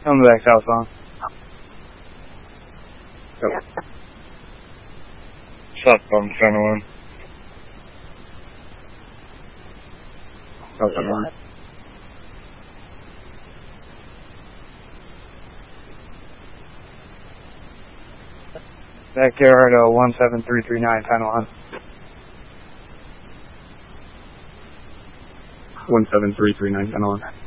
Coming back southbound. Yep. Southbound Channel 1. Okay. Backyard 17339, panel on. 17339, panel on.